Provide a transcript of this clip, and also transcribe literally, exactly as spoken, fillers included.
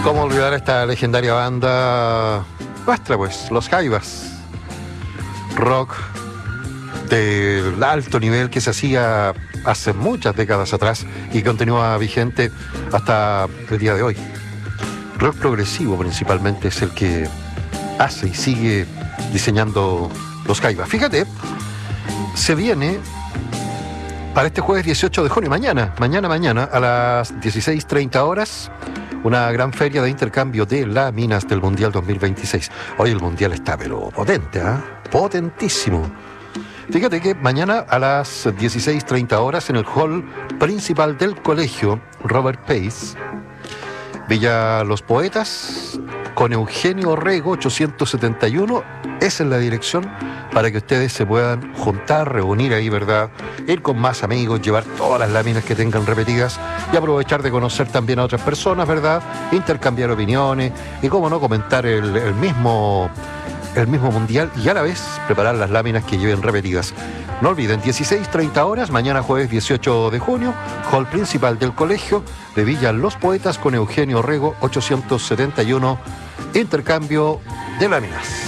¿Cómo olvidar esta legendaria banda nuestra, pues, Los Jaivas? Rock del alto nivel que se hacía hace muchas décadas atrás y continúa vigente hasta el día de hoy. Rock progresivo principalmente es el que hace y sigue diseñando Los Jaivas. Fíjate, se viene para este jueves dieciocho de junio, mañana, mañana, mañana, a las dieciséis treinta horas, una gran feria de intercambio de láminas del Mundial dos mil veintiséis. Hoy el Mundial está, pero potente, ¿ah? ¿eh? Potentísimo. Fíjate que mañana a las dieciséis treinta horas en el hall principal del colegio Robert Pace, Villa Los Poetas, con Eugenio Orrego ochocientos setenta y uno, esa es la dirección para que ustedes se puedan juntar, reunir ahí, ¿verdad? Ir con más amigos, llevar todas las láminas que tengan repetidas y aprovechar de conocer también a otras personas, ¿verdad? Intercambiar opiniones y, cómo no, comentar el, el mismo... el mismo mundial y a la vez preparar las láminas que lleven repetidas. No olviden, dieciséis treinta horas, mañana jueves dieciocho de junio, hall principal del colegio de Villa Los Poetas con Eugenio Orrego ochocientos setenta y uno, intercambio de láminas.